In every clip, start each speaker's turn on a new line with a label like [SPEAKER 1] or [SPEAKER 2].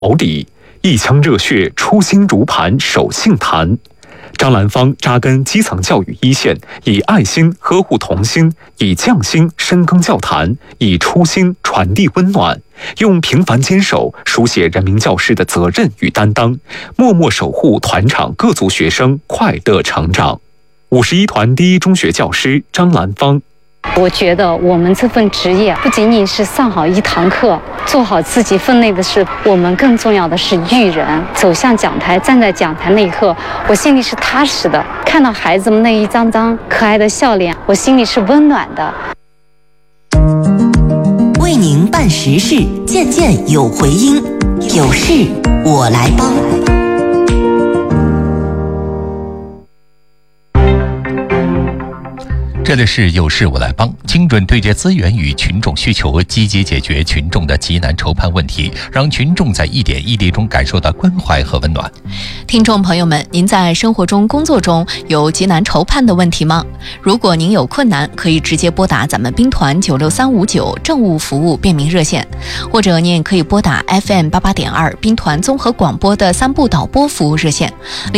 [SPEAKER 1] 保底，一腔热血初心竹盘守杏坛。张兰芳扎根基层教育一线，以爱心呵护童心，以匠心深耕教坛，以初心传递温暖，用平凡坚守书写人民教师的责任与担当，默默守护团场各族学生快乐成长。51团第一中学教师张兰芳。
[SPEAKER 2] 我觉得我们这份职业不仅仅是上好一堂课，做好自己分内的事，我们更重要的是育人。走向讲台，站在讲台那一刻，我心里是踏实的，看到孩子们那一张张可爱的笑脸，我心里是温暖的。
[SPEAKER 3] 为您办实事，件件有回音，有事我来帮。
[SPEAKER 4] 这里是有事我来帮，精准对接资源与群众需求，积极解决群众的急难愁盼问题，让群众在一点一滴中感受到关怀和温暖。
[SPEAKER 5] 听众朋友们，您在生活中、工作中有急难愁盼的问题吗？如果您有困难，可以直接拨打咱们兵团96359政务服务便民热线，或者您也可以拨打 FM88.2兵团综合广播的3部导播服务热线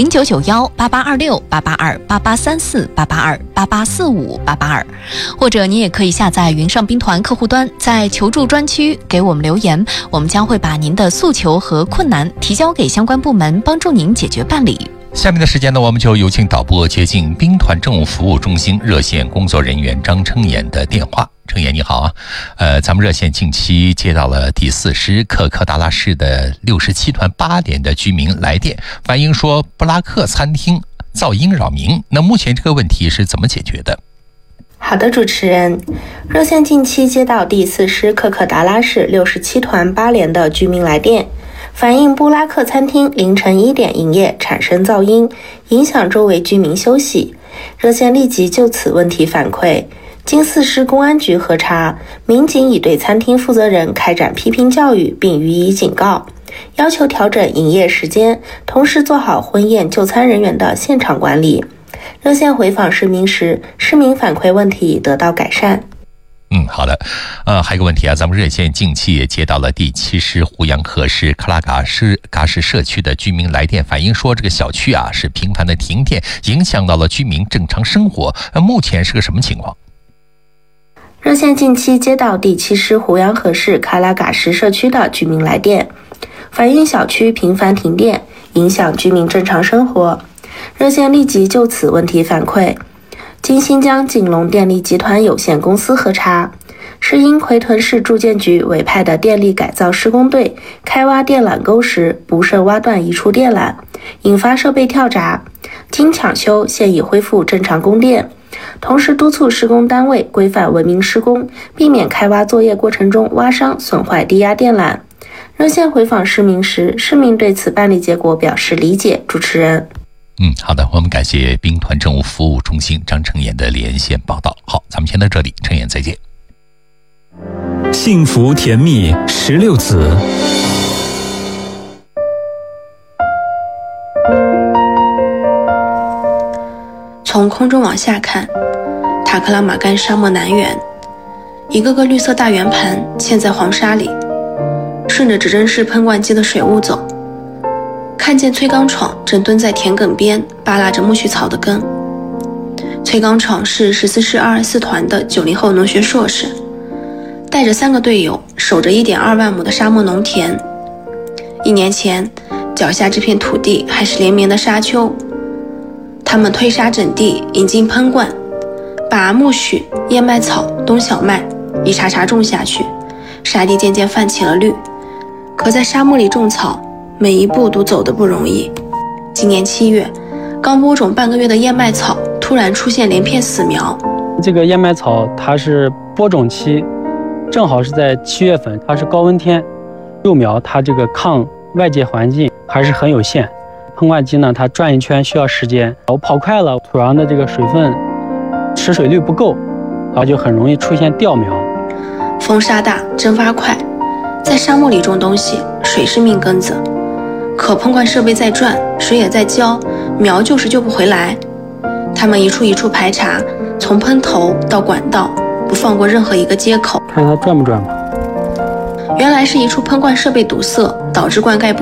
[SPEAKER 5] 09918826882883488288458842，或者你也可以下载云上兵团客户端，在求助专区给我们留言，我们将会把您的诉求和困难提交给相关部门，帮助您解决办理。
[SPEAKER 4] 下面的时间呢，我们就有请导播接进兵团政务服务中心热线工作人员张称妍的电话。称妍你好啊，咱们热线近期接到了第4师可可达拉市的67团8连的居民来电，反映说布拉克餐厅噪音扰民。那目前这个问题是怎么解决的？
[SPEAKER 6] 好的，主持人，热线近期接到第4师可可达拉市67团8连的居民来电，反映布拉克餐厅凌晨1点营业，产生噪音，影响周围居民休息。热线立即就此问题反馈，经4师公安局核查，民警已对餐厅负责人开展批评教育，并予以警告，要求调整营业时间，同时做好婚宴就餐人员的现场管理。热线回访市民时，市民反馈问题得到改善。
[SPEAKER 4] 好的，还有个问题啊，咱们热线近期也接到了第7师胡杨河市克拉嘎市社区的居民来电，反映说这个小区啊是频繁的停电，影响到了居民正常生活。目前是个什么情况？
[SPEAKER 6] 热线近期接到第7师胡杨河市卡拉嘎市社区的居民来电，反映小区频繁停电，影响居民正常生活。热线立即就此问题反馈，经新疆锦龙电力集团有限公司核查，是因奎屯市住建局委派的电力改造施工队开挖电缆沟时不慎挖断一处电缆，引发设备跳闸，经抢修现已恢复正常供电。同时督促施工单位规范文明施工，避免开挖作业过程中挖伤损坏低压电缆。热线回访市民时，市民对此办理结果表示理解。主持人。
[SPEAKER 4] 好的，我们感谢兵团政务服务中心张称妍的连线报道。好，咱们先到这里，称妍再见。
[SPEAKER 1] 幸福甜蜜16子。
[SPEAKER 6] 从空中往下看，塔克拉玛干沙漠南缘，一个个绿色大圆盘嵌在黄沙里，顺着指针式喷灌机的水雾走，看见崔刚闯正蹲在田埂边扒拉着苜蓿草的根。崔刚闯是14师224团的90后农学硕士，带着3个队友守着1.2万亩的沙漠农田。1年前，脚下这片土地还是连绵的沙丘，他们推沙整地，引进喷灌，把苜蓿、燕麦草、冬小麦一茬茬种下去，沙地渐渐泛起了绿。可在沙漠里种草，每一步都走得不容易。今年7月，刚播种半个月的燕麦草突然出现连片死苗。
[SPEAKER 7] 这个燕麦草它是播种期，正好是在7月份，它是高温天，幼苗它这个抗外界环境还是很有限。喷灌机呢，它转一圈需要时间，我跑快了，土壤的这个水分持水率不够，然后就很容易出现掉苗。
[SPEAKER 6] 风沙大，蒸发快，在沙漠里种东西，水是命根子。可喷灌设备在转，水也在浇，苗就是救不回来。他们一处一处排查，从喷头到管道，不放过任何一个接口。
[SPEAKER 7] 看它转不转吧。
[SPEAKER 6] 原来是一处喷灌设备堵塞，导致灌溉不